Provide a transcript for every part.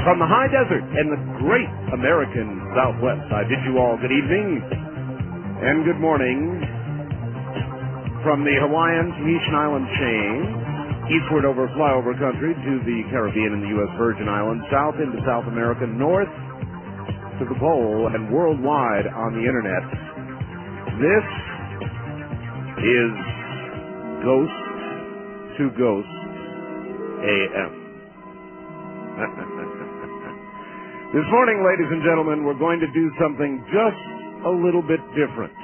From the high desert and the great American Southwest, I bid you all good evening and good morning. From the Hawaiian Tahitian Island chain, eastward over flyover country to the Caribbean and the U.S. Virgin Islands, south into South America, north to the pole, and worldwide on the internet. This is Ghost to Ghost AM. This morning, ladies and gentlemen, we're going to do something just a little bit different.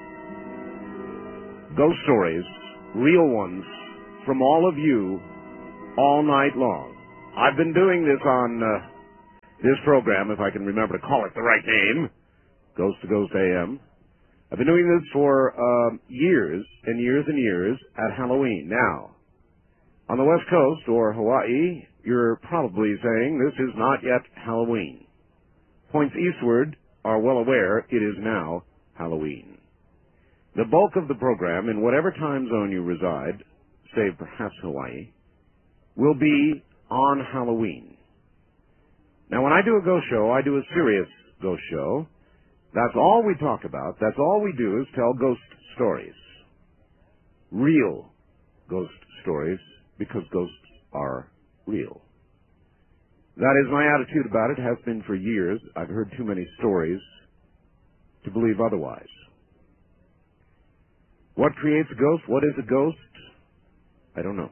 Ghost stories, real ones, from all of you, all night long. I've been doing this on this program, if I can remember to call it the right name, Ghost to Ghost AM. I've been doing this for years and years and years at Halloween. Now, on the West Coast, or Hawaii, you're probably saying this is not yet Halloween. Points eastward are well aware it is now Halloween. The bulk of the program, in whatever time zone you reside, save perhaps Hawaii, will be on Halloween. Now, when I do a ghost show, I do a serious ghost show. That's all we talk about. That's all we do is tell ghost stories. Real ghost stories, because ghosts are real. That is my attitude about it, has been for years. I've heard too many stories to believe otherwise. What creates a ghost? What is a ghost? I don't know.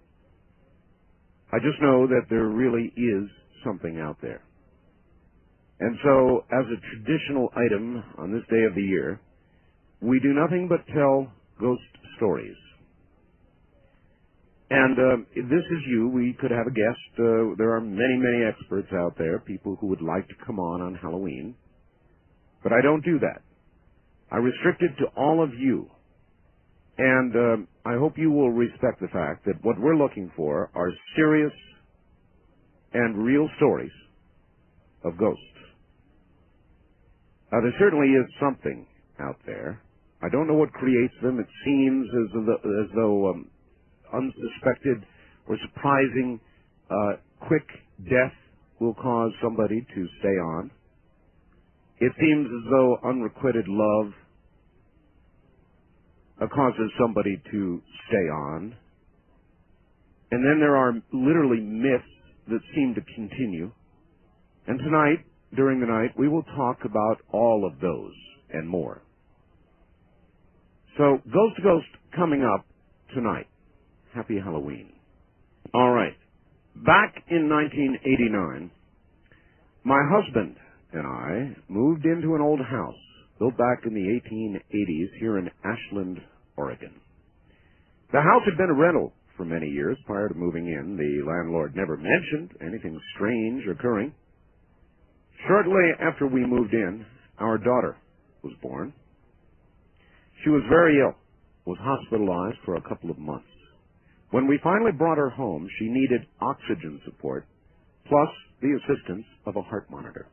I just know that there really is something out there. And so, as a traditional item on this day of the year, we do nothing but tell ghost stories. And if this is you, we could have a guest. There are many, many experts out there, people who would like to come on Halloween. But I don't do that. I restrict it to all of you. And I hope you will respect the fact that what we're looking for are serious and real stories of ghosts. Now, there certainly is something out there. I don't know what creates them. It seems as though unsuspected or surprising quick death will cause somebody to stay on. It seems as though unrequited love causes somebody to stay on. And then there are literally myths that seem to continue. And tonight, during the night, we will talk about all of those and more. So, Ghost to Ghost coming up tonight. Happy Halloween. All right. Back in 1989, my husband and I moved into an old house built back in the 1880s here in Ashland, Oregon. The house had been a rental for many years prior to moving in. The landlord never mentioned anything strange occurring. Shortly after we moved in, our daughter was born. She was very ill, was hospitalized for a couple of months. When we finally brought her home, she needed oxygen support, plus the assistance of a heart monitor.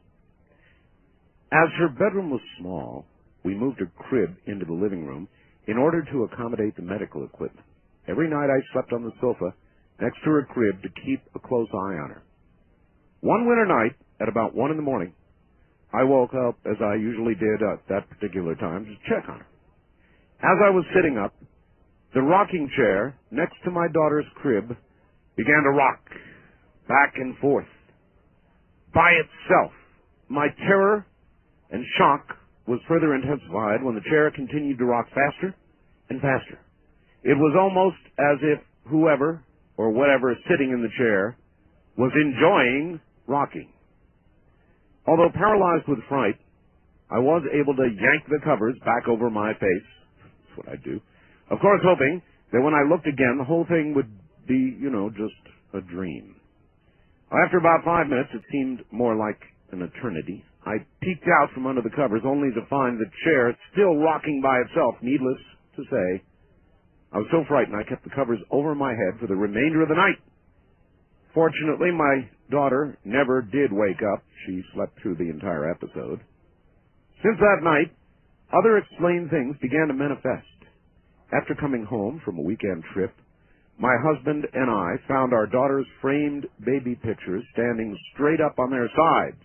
As her bedroom was small, we moved her crib into the living room in order to accommodate the medical equipment. Every night I slept on the sofa next to her crib to keep a close eye on her. One winter night, at about 1 in the morning, I woke up, as I usually did at that particular time, to check on her. As I was sitting up, the rocking chair next to my daughter's crib began to rock back and forth by itself. My terror and shock was further intensified when the chair continued to rock faster and faster. It was almost as if whoever or whatever is sitting in the chair was enjoying rocking. Although paralyzed with fright, I was able to yank the covers back over my face. That's what I do. Of course, hoping that when I looked again, the whole thing would be, just a dream. After about 5 minutes, it seemed more like an eternity. I peeked out from under the covers only to find the chair still rocking by itself. Needless to say, I was so frightened I kept the covers over my head for the remainder of the night. Fortunately, my daughter never did wake up. She slept through the entire episode. Since that night, other explained things began to manifest. After coming home from a weekend trip, my husband and I found our daughter's framed baby pictures standing straight up on their sides,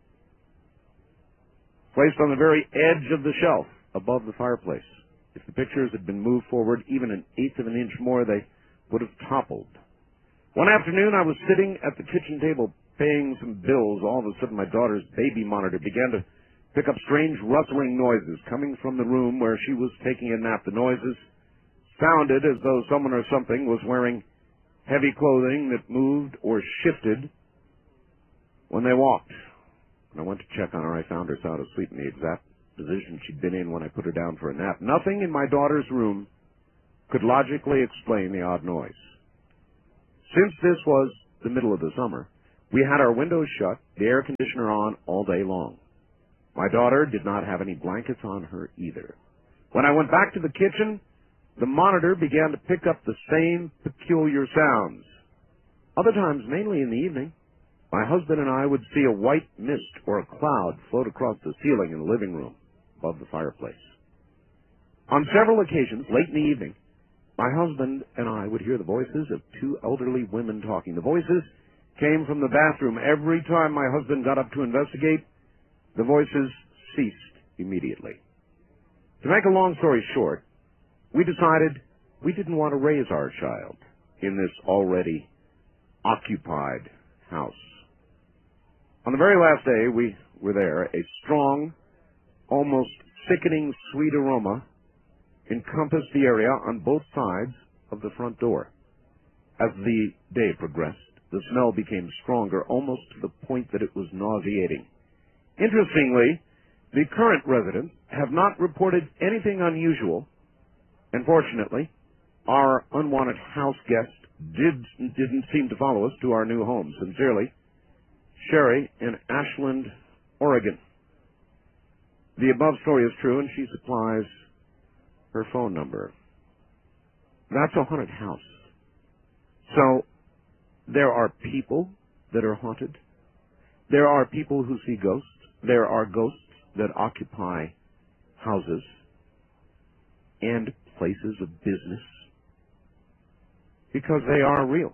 placed on the very edge of the shelf above the fireplace. If the pictures had been moved forward even an eighth of an inch more, they would have toppled. One afternoon, I was sitting at the kitchen table paying some bills. All of a sudden, my daughter's baby monitor began to pick up strange rustling noises coming from the room where she was taking a nap. The noises sounded as though someone or something was wearing heavy clothing that moved or shifted when they walked. When I went to check on her, I found her sound asleep in the exact position she'd been in when I put her down for a nap. Nothing in my daughter's room could logically explain the odd noise. Since this was the middle of the summer, we had our windows shut, the air conditioner on all day long. My daughter did not have any blankets on her either. When I went back to the kitchen, the monitor began to pick up the same peculiar sounds. Other times, mainly in the evening, my husband and I would see a white mist or a cloud float across the ceiling in the living room above the fireplace. On several occasions, late in the evening, my husband and I would hear the voices of two elderly women talking. The voices came from the bathroom. Every time my husband got up to investigate, the voices ceased immediately. To make a long story short, we decided we didn't want to raise our child in this already occupied house. On the very last day we were there, a strong, almost sickening sweet aroma encompassed the area on both sides of the front door. As the day progressed, the smell became stronger, almost to the point that it was nauseating. Interestingly, the current residents have not reported anything unusual, and fortunately, our unwanted house guest didn't seem to follow us to our new home. Sincerely, Sherry in Ashland, Oregon. The above story is true, and she supplies her phone number. That's a haunted house. So, there are people that are haunted. There are people who see ghosts. There are ghosts that occupy houses and places of business because they are real.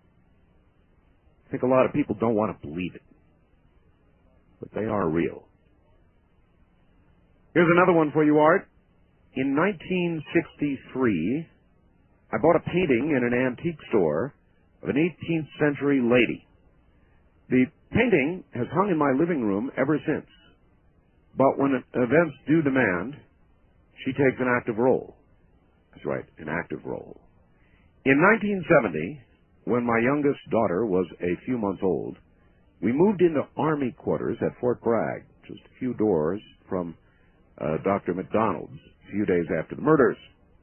I think a lot of people don't want to believe it, but they are real. Here's another one for you, Art. In 1963, I bought a painting in an antique store of an 18th century lady. The painting has hung in my living room ever since, but when events do demand, she takes an active role. That's right, an active role. In 1970, when my youngest daughter was a few months old, we moved into Army quarters at Fort Bragg, just a few doors from Dr. McDonald's, a few days after the murders.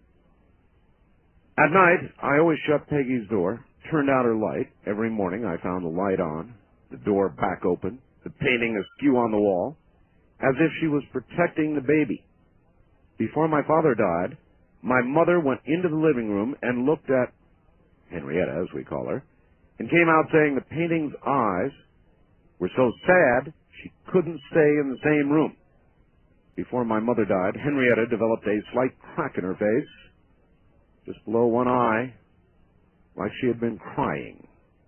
At night, I always shut Peggy's door, turned out her light. Every morning I found the light on, the door back open, the painting askew on the wall, as if she was protecting the baby. Before my father died, my mother went into the living room and looked at Henrietta, as we call her, and came out saying the painting's eyes were so sad she couldn't stay in the same room. Before my mother died, Henrietta developed a slight crack in her face, just below one eye, like she had been crying.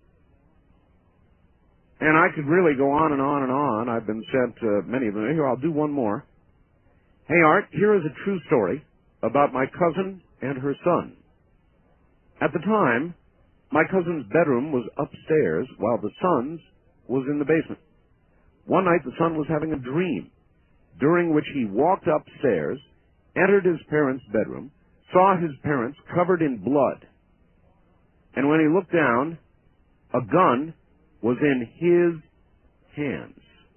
And I could really go on and on and on. I've been sent many of them. Here, I'll do one more. Hey, Art, here is a true story about my cousin and her son. At the time, my cousin's bedroom was upstairs while the son's was in the basement. One night, the son was having a dream, during which he walked upstairs, entered his parents' bedroom, saw his parents covered in blood, and when he looked down, a gun was in his hands.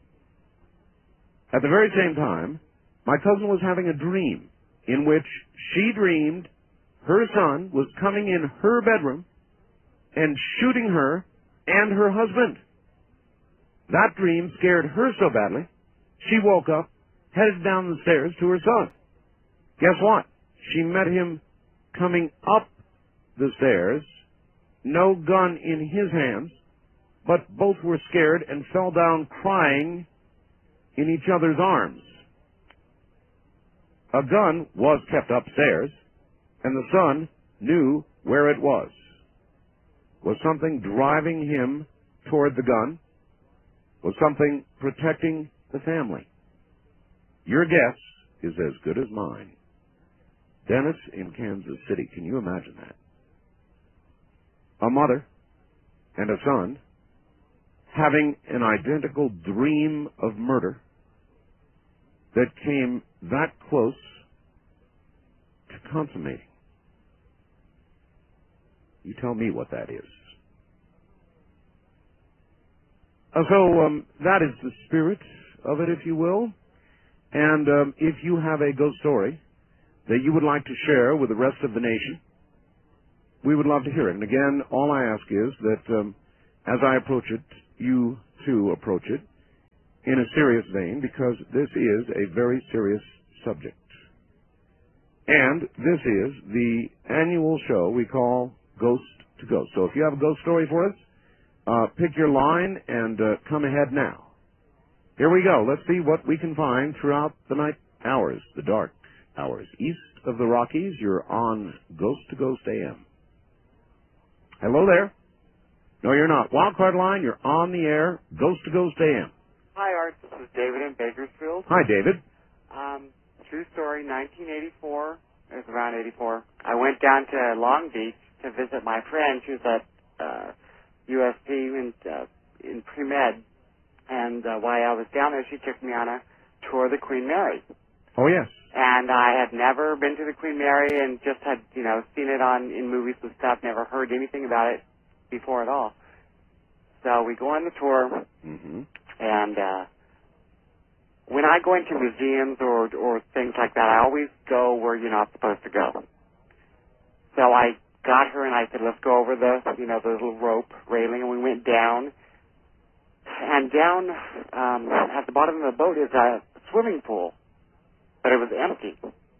At the very same time, my cousin was having a dream in which she dreamed her son was coming in her bedroom and shooting her and her husband. That dream scared her so badly, she woke up, headed down the stairs to her son. Guess what? She met him coming up the stairs, no gun in his hands, but both were scared and fell down crying in each other's arms. A gun was kept upstairs, and the son knew where it was. Was something driving him toward the gun? Was something protecting the family? Your guess is as good as mine. Dennis in Kansas City, can you imagine that? A mother and a son having an identical dream of murder that came that close to consummating. You tell me what that is. That is the spirit of it, if you will. And if you have a ghost story that you would like to share with the rest of the nation, we would love to hear it. And again, all I ask is that as I approach it, you too approach it in a serious vein, because this is a very serious subject. And this is the annual show we call Ghost to Ghost. So if you have a ghost story for us, pick your line and come ahead now. Here we go. Let's see what we can find throughout the night hours, the dark hours. East of the Rockies, you're on Ghost to Ghost AM. Hello there. No, you're not. Wildcard line, you're on the air, Ghost to Ghost AM. Hi, Art. This is David in Bakersfield. Hi, David. True story, 1984. It was around 84. I went down to Long Beach to visit my friend. She was at USC in pre-med. And while I was down there, she took me on a tour of the Queen Mary. Oh, yes. And I had never been to the Queen Mary and just had, seen it in movies and stuff, never heard anything about it before at all. So we go on the tour, and when I go into museums or things like that, I always go where you're not supposed to go. So I got her and I said, let's go over the little rope railing, and we went down. And down at the bottom of the boat is a swimming pool, but it was empty.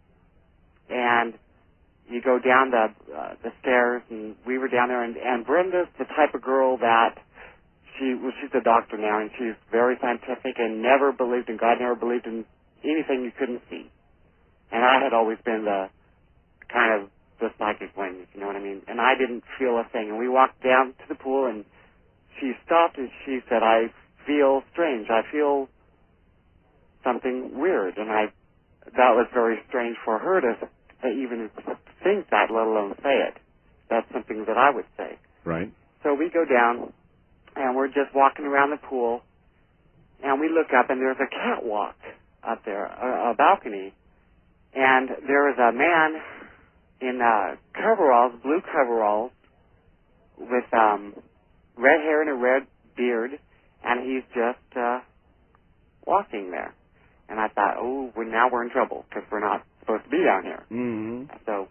And you go down the stairs, and we were down there, and Brenda's the type of girl that she's a doctor now, and she's very scientific and never believed in God, never believed in anything you couldn't see. And I had always been the kind of the psychic one, if you know what I mean. And I didn't feel a thing. And we walked down to the pool, and she stopped and she said, I feel strange. I feel something weird. And that was very strange for her to even think that, let alone say it. That's something that I would say. Right. So we go down, and we're just walking around the pool, and we look up, and there's a catwalk up there, a balcony, and there is a man in coveralls, blue coveralls, with red hair and a red beard, and he's just walking there. And I thought, now we're in trouble, because we're not supposed to be down here. So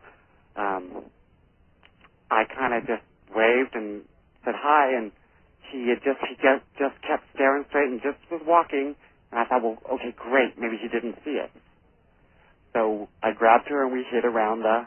I kind of just waved and said hi, and he just kept staring straight and just was walking. And I thought, well, okay, great, maybe he didn't see it. So I grabbed her, and we hid around the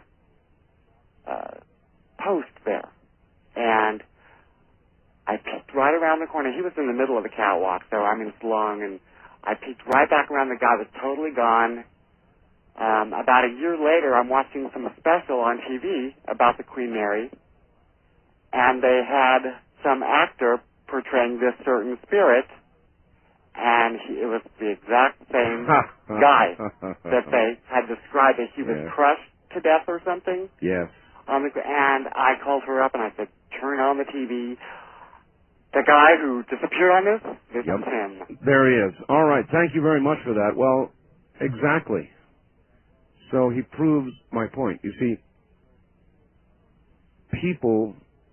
post there. And I peeked right around the corner. He was in the middle of the catwalk, so it's long, and I peeked right back around. The guy was totally gone. About a year later, I'm watching some special on TV about the Queen Mary, and they had some actor portraying this certain spirit, and it was the exact same guy that they had described it. He was crushed to death or something. Yes. And I called her up and I said, turn on the TV. The guy who disappeared on this is him. There he is. All right. Thank you very much for that. Well, exactly. So he proves my point. You see, people,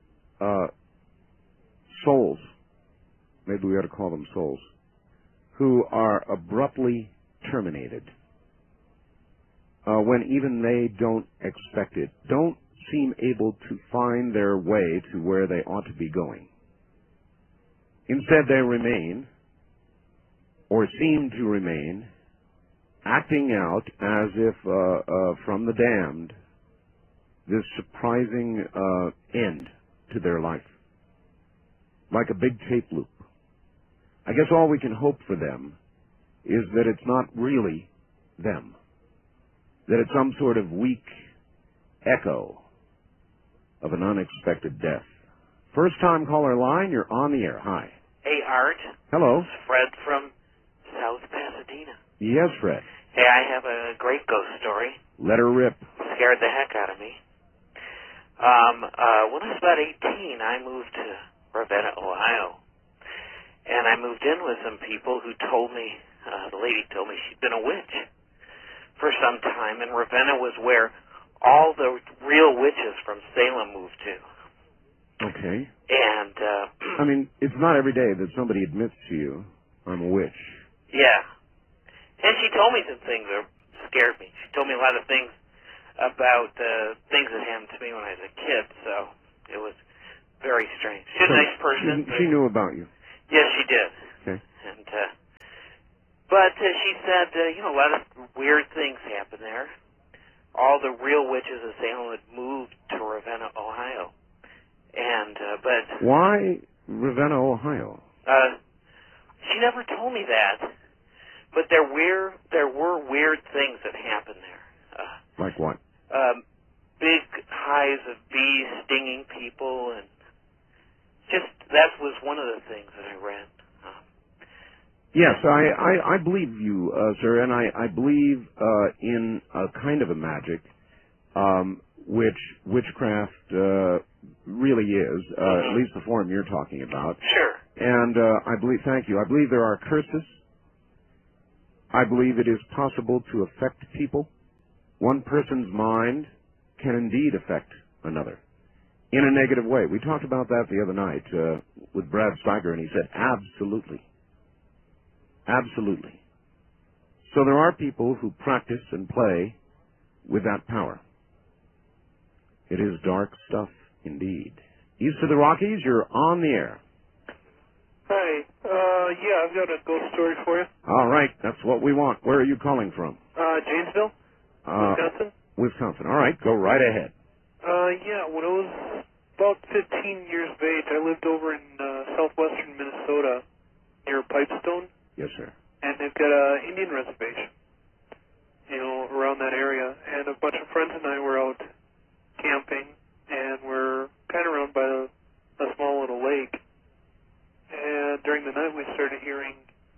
souls, maybe we ought to call them souls, who are abruptly terminated when even they don't expect it, don't seem able to find their way to where they ought to be going. Instead, they remain, or seem to remain, acting out as if from the damned, this surprising end to their life, like a big tape loop. I guess all we can hope for them is that it's not really them, that it's some sort of weak echo of an unexpected death First-time caller line, you're on the air. Hi. Hey, Art. Hello. This is Fred from South Pasadena. Yes, Fred. Hey, I have a great ghost story. Let her rip. Scared the heck out of me. When I was about 18, I moved to Ravenna, Ohio. And I moved in with some people who told me, the lady told me she'd been a witch for some time, and Ravenna was where all the real witches from Salem moved to. Okay. And, I mean, it's not every day that somebody admits to you, I'm a witch. yeah. And she told me some things that scared me. She told me a lot of things about things that happened to me when I was a kid, so it was very strange. She's a nice person. She knew about you. Yes, she did. Okay. And, but she said, a lot of weird things happened there. All the real witches of Salem had moved to Ravenna, Ohio. And, but... Why Ravenna, Ohio? She never told me that. But there were weird things that happened there. Like what? Big hives of bees stinging people, and just that was one of the things that I read. Yes, I believe you, sir, and I believe in a kind of a magic, which witchcraft really is, at least the form you're talking about. Sure. And I believe, thank you, I believe there are curses. I believe it is possible to affect people. One person's mind can indeed affect another in a negative way. We talked about that the other night with Brad Steiger, and he said, absolutely. Absolutely. So there are people who practice and play with that power. It is dark stuff, indeed. East of the Rockies, you're on the air. Hi. Yeah, I've got a ghost story for you. All right, that's what we want. Where are you calling from? Janesville, Wisconsin. Wisconsin. All right, go right ahead. Yeah, when I was about 15 years of age, I lived over in southwestern Minnesota near Pipestone. Yes, sir. And they've got an Indian reservation, around that area. And a bunch of friends and I were out camping, and we're kind of around by a small little lake. And during the night, we started hearing,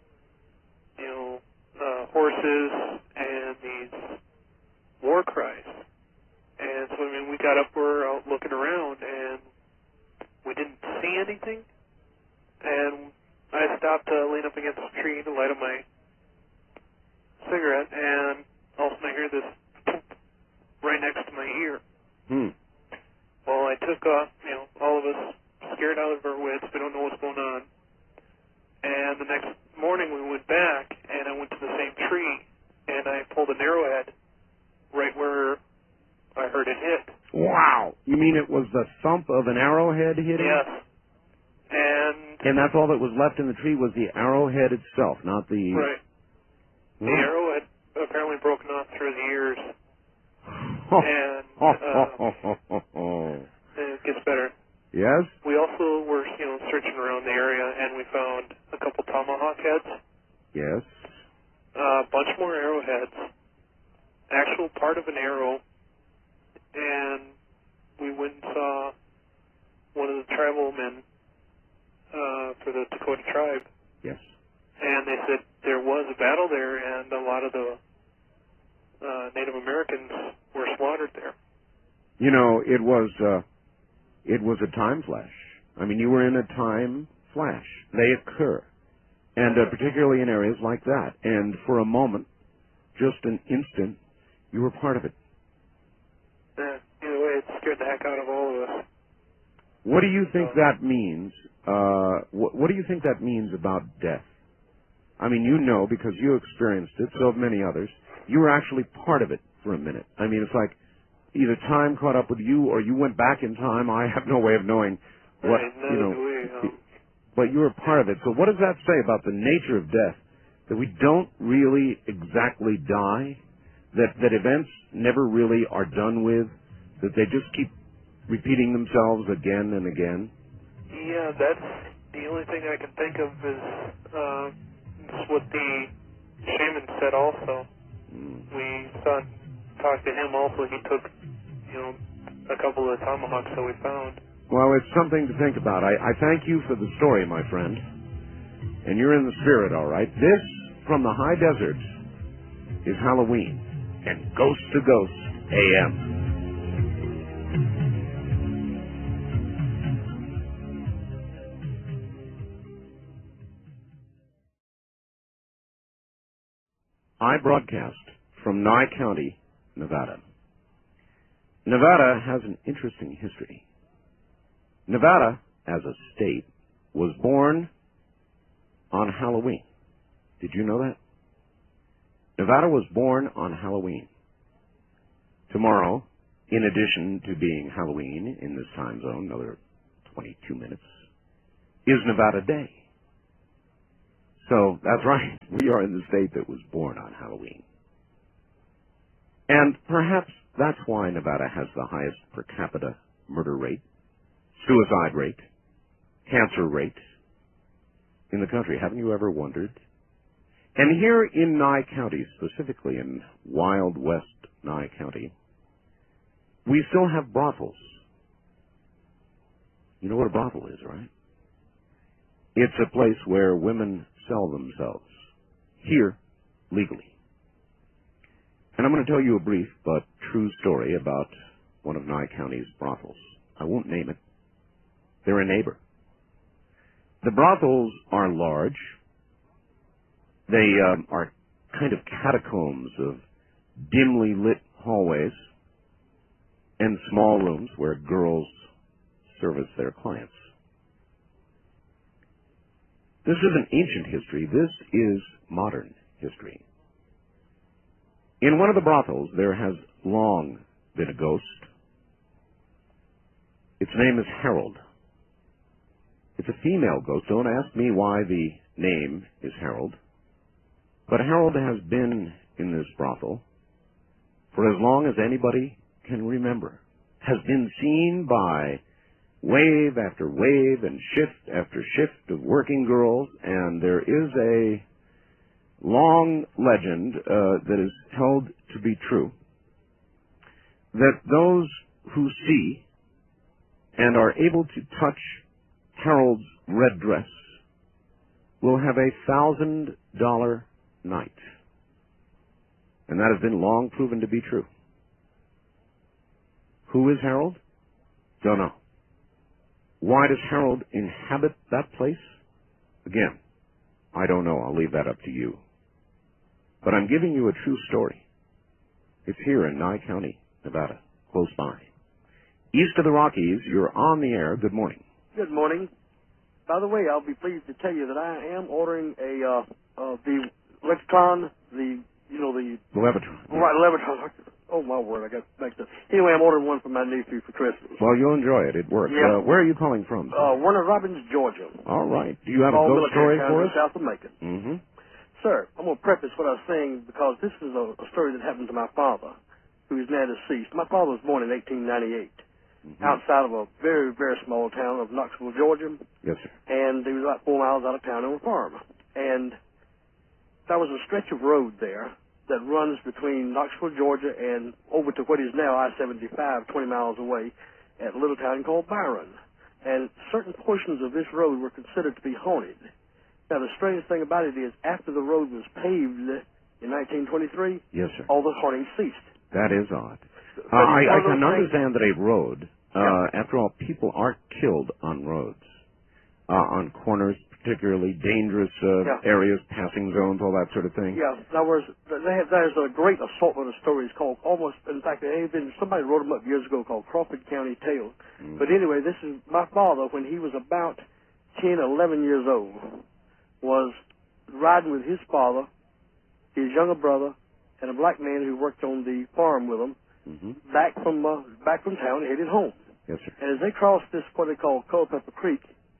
horses and these war cries. And so, we got up, we're out looking around, and we didn't see anything. And I stopped to lean up against a tree to light up my cigarette, and all of a sudden I hear this right next to my ear. Well, I took off, all of us scared out of our wits. We don't know what's going on. And the next morning we went back, and I went to the same tree, and I pulled an arrowhead right where I heard it hit. Wow. You mean it was the thump of an arrowhead hitting? Yes. And that's all that was left in the tree was the arrowhead itself, not the... Right. The arrow had apparently broken off through the ears. And it gets better. Yes? We also were, searching around the area, and we found a couple tomahawk heads. Yes. A bunch more arrowheads. Actual part of an arrow. And we went and saw one of the tribal men for the Dakota tribe. Yes. And they said there was a battle there, and a lot of the Native Americans were slaughtered there. It was a time flash. I mean, you were in a time flash. They occur. And particularly in areas like that. And for a moment, just an instant, you were part of it. Either way, it scared the heck out of all of us. What do you think that means? What do you think that means about death? I mean, because you experienced it, so have many others. You were actually part of it for a minute. I mean, it's like either time caught up with you or you went back in time. I have no way of knowing what, but you were part of it. So what does that say about the nature of death? That we don't really exactly die? That events never really are done with? That they just keep repeating themselves again and again? Yeah, that's the only thing I can think of is what the shaman said also. We talked to him also. He took, a couple of tomahawks that we found. Well, it's something to think about. I thank you for the story, my friend. And you're in the spirit, all right. This, from the high desert, is Halloween and Ghost to Ghost AM. I broadcast from Nye County, Nevada. Nevada has an interesting history. Nevada, as a state, was born on Halloween. Did you know that? Nevada was born on Halloween. Tomorrow, in addition to being Halloween in this time zone, another 22 minutes, is Nevada Day. So, that's right. We are in the state that was born on Halloween. And perhaps that's why Nevada has the highest per capita murder rate, suicide rate, cancer rate in the country. Haven't you ever wondered? And here in Nye County, specifically in Wild West Nye County, we still have brothels. You know what a brothel is, right? It's a place where women sell themselves, here, legally. And I'm going to tell you a brief but true story about one of Nye County's brothels. I won't name it. They're a neighbor. The brothels are large. They are kind of catacombs of dimly lit hallways and small rooms where girls service their clients. This isn't ancient history. This is modern history. In one of the brothels, there has long been a ghost. Its name is Harold. It's a female ghost. Don't ask me why the name is Harold. But Harold has been in this brothel for as long as anybody can remember. Has been seen by wave after wave and shift after shift of working girls, and there is a long legend that is held to be true, that those who see and are able to touch Harold's red dress will have $1,000 night. And that has been long proven to be true. Who is Harold? Don't know. Why does Harold inhabit that place? Again, I don't know. I'll leave that up to you. But I'm giving you a true story. It's here in Nye County, Nevada, close by. East of the Rockies, you're on the air. Good morning. Good morning. By the way, I'll be pleased to tell you that I am ordering the Lexicon, the Levitron. Right, Levitron. Oh, my word, I got back to... Anyway, I'm ordering one for my nephew for Christmas. Well, you'll enjoy it. It works. Yeah. Where are you calling from? Warner Robins, Georgia. All right. Do you have a ghost story for us? South of Macon. Mm-hmm. Sir, I'm going to preface what I was saying because this is a story that happened to my father, who is now deceased. My father was born in 1898, outside of a very, very small town of Knoxville, Georgia. Yes, sir. And he was about 4 miles out of town on a farm. And there was a stretch of road there that runs between Knoxville, Georgia, and over to what is now I-75, 20 miles away, at a little town called Byron. And certain portions of this road were considered to be haunted. Now, the strange thing about it is, after the road was paved in 1923, yes, sir, all the haunting ceased. That is odd. I can understand that a road, after all, people are killed on roads, on corners, particularly dangerous areas, passing zones, all that sort of thing. Yeah, there's a great assortment of stories called in fact, somebody wrote them up years ago called Crawford County Tales. But anyway, this is my father, when he was about 10, 11 years old, was riding with his father, his younger brother, and a black man who worked on the farm with him, back from town, headed home. Yes, sir. And as they crossed this, what they call Culpeper Creek,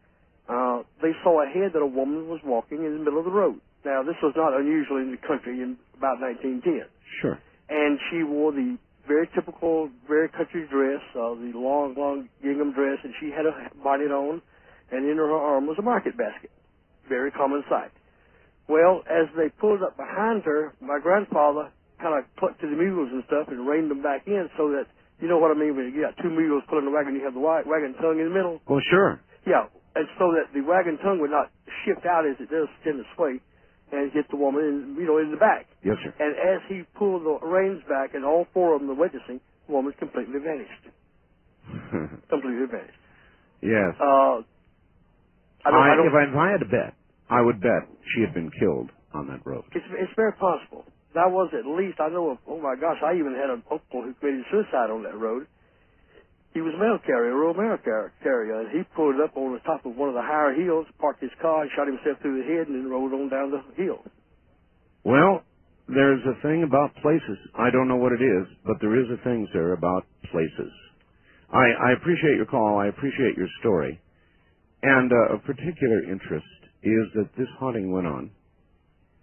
they saw ahead that a woman was walking in the middle of the road. Now, this was not unusual in the country in about 1910. Sure. And she wore the very typical, very country dress, the long gingham dress, and she had a bonnet on, and in her arm was a market basket. Very common sight. Well, as they pulled up behind her, my grandfather kind of clucked to the mules and stuff and reined them back in so that You know what I mean? When you got two mules pulling the wagon, you have the wagon tongue in the middle. Well, sure. Yeah, and so that the wagon tongue would not shift out as it does tend to sway and hit the woman in, in the back. Yes, sir. And as he pulled the reins back and all four of them were witnessing, the woman completely vanished. Completely vanished. Yes. If I had to bet, I would bet she had been killed on that road. It's very possible. That was at least, I know of, oh my gosh, I even had an uncle who committed suicide on that road. He was a mail carrier, a rural mail carrier, and he pulled up on the top of one of the higher hills, parked his car, and shot himself through the head, and then rode on down the hill. Well, there's a thing about places. I don't know what it is, but there is a thing, sir, about places. I appreciate your call. I appreciate your story. And of particular interest is that this haunting went on